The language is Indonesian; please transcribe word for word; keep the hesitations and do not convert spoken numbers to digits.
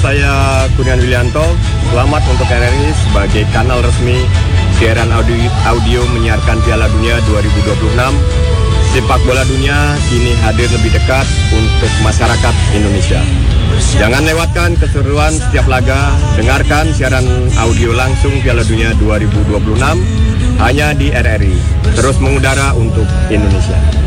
saya Kurniawan Willianto. Selamat untuk R R I sebagai kanal resmi siaran audio, audio menyiarkan Piala Dunia dua ribu dua puluh enam. Sepak bola dunia kini hadir lebih dekat untuk masyarakat Indonesia. Jangan lewatkan keseruan setiap laga. Dengarkan siaran audio langsung Piala Dunia dua ribu dua puluh enam hanya di R R I. Terus mengudara untuk Indonesia.